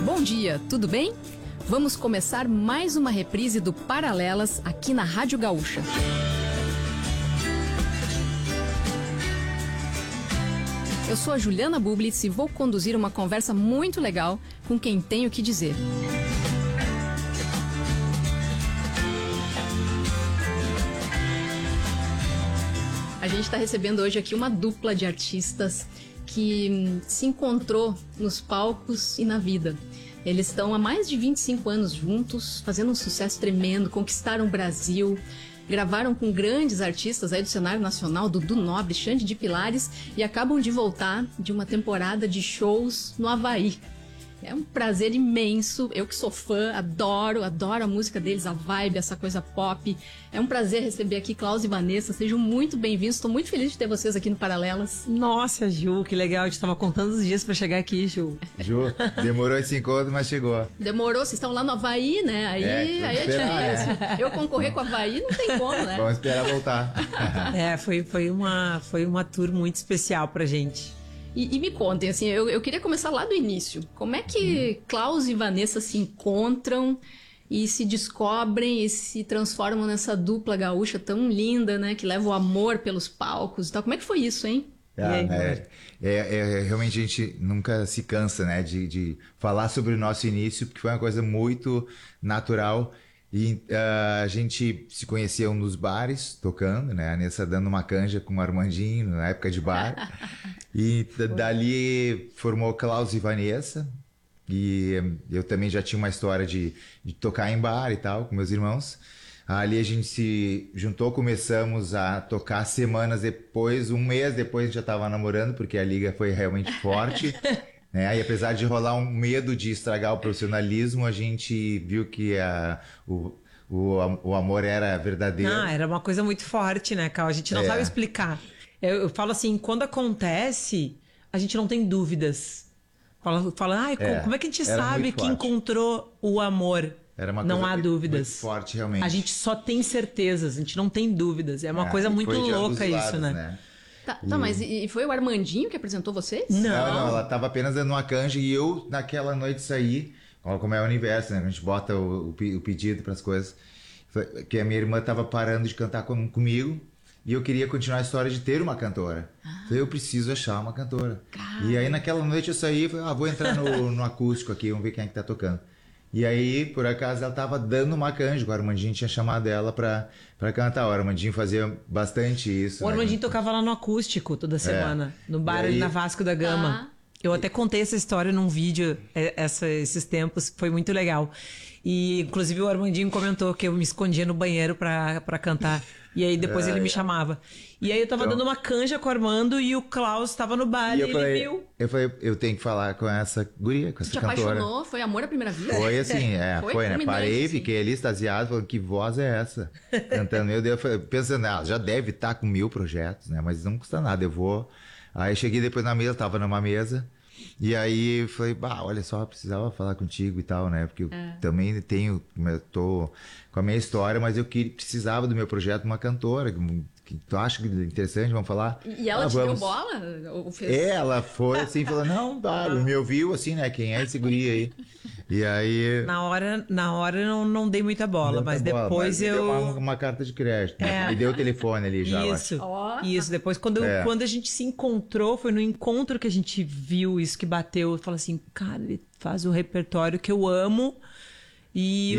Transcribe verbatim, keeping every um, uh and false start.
Bom dia, tudo bem? Vamos começar mais uma reprise do Paralelas aqui na Rádio Gaúcha. Eu sou a Juliana Bublitz e vou conduzir uma conversa muito legal com quem tem o que dizer. A gente está recebendo hoje aqui uma dupla de artistas que hum, se encontrou nos palcos e na vida. Eles estão há mais de vinte e cinco anos juntos, fazendo um sucesso tremendo, conquistaram o Brasil, gravaram com grandes artistas aí do cenário nacional, Dudu Nobre, Xande de Pilares, e acabam de voltar de uma temporada de shows no Havaí. É um prazer imenso, eu que sou fã, adoro, adoro a música deles, a vibe, essa coisa pop. É um prazer receber aqui Klaus e Vanessa, sejam muito bem-vindos, estou muito feliz de ter vocês aqui no Paralelas. Nossa, Ju, que legal, a gente estava contando os dias para chegar aqui, Ju. Ju, demorou esse encontro, mas chegou. Demorou, vocês estão lá no Havaí, né? Aí é, aí é difícil. Eu concorrer com o Havaí não tem como, né? Vamos esperar voltar. É, foi, foi, uma, foi uma tour muito especial pra gente. E, e me contem, assim, eu, eu queria começar lá do início. Como é que Klaus e Vanessa se encontram e se descobrem e se transformam nessa dupla gaúcha tão linda, né? Que leva o amor pelos palcos e tal. Como é que foi isso, hein? É, é, é, é, realmente a gente nunca se cansa, né, de, de falar sobre o nosso início, porque foi uma coisa muito natural. E uh, a gente se conheceu nos bares, tocando, né? A Nessa dando uma canja com o Armandinho, na época de bar. E dali formou Klaus e Vanessa. E eu também já tinha uma história de, de tocar em bar e tal, com meus irmãos. Ali a gente se juntou, começamos a tocar semanas depois, um mês depois a gente já estava namorando, porque a liga foi realmente forte. Né? E apesar de rolar um medo de estragar o profissionalismo, a gente viu que a, o, o, o amor era verdadeiro. Ah, era uma coisa muito forte, né, Cal? A gente não é. sabe explicar. Eu, eu falo assim, quando acontece, a gente não tem dúvidas. Fala, fala ai, é, como é que a gente sabe que encontrou o amor? Era uma não coisa há muito, dúvidas. Muito forte, realmente. A gente só tem certezas, a gente não tem dúvidas. É uma é, coisa muito louca isso, lados, né? né? Tá, tá, mas e foi o Armandinho que apresentou vocês? Não, não, não ela tava apenas dando uma canja e eu, naquela noite, saí. Olha como é o universo, né? A gente bota o, o, o pedido pras coisas. Que a minha irmã tava parando de cantar com, comigo e eu queria continuar a história de ter uma cantora. Ah. Então eu preciso achar uma cantora. Cara. E aí naquela noite eu saí e falei, ah, vou entrar no, no acústico aqui, vamos ver quem é que tá tocando. E aí, por acaso, ela tava dando uma canja, o Armandinho tinha chamado ela pra, pra cantar. O Armandinho fazia bastante isso. O Armandinho né? tocava lá no acústico toda semana, é. no bar aí... ali na Vasco da Gama. Ah. Eu até contei essa história num vídeo essa, esses tempos, foi muito legal. E inclusive o Armandinho comentou que eu me escondia no banheiro pra, pra cantar. E aí depois é, ele me chamava. E aí eu tava então, dando uma canja com o Armando e o Klaus tava no bar e, e ele falei, viu. Eu falei, eu tenho que falar com essa guria, com essa Te cantora. apaixonou? Foi amor à primeira vista? Foi assim, é, foi, foi né? Parei, assim. Fiquei ali extasiado, falando, que voz é essa? Cantando, meu Deus, pensando, ah, já deve estar com mil projetos, né? Mas não custa nada, eu vou... Aí cheguei depois na mesa, tava numa mesa, e aí falei, bah, olha só, precisava falar contigo e tal, né? Porque eu é. também tenho, eu tô com a minha história, mas eu que, precisava do meu projeto, uma cantora, que, que tu acha interessante, vamos falar? E ela ah, te vamos. deu bola? Ou fez... É, ela foi assim, falou, não, tá, me ouviu assim, né? Quem é esse guri aí? E aí... Na hora, na hora eu não, não dei muita bola, muita mas bola, depois mas eu... Deu uma, uma carta de crédito, né? É. Me deu o telefone ali já, Isso, isso. Depois, quando, é. quando a gente se encontrou, foi no encontro que a gente viu isso, que bateu. Eu falei assim, cara, ele faz o repertório que eu amo e...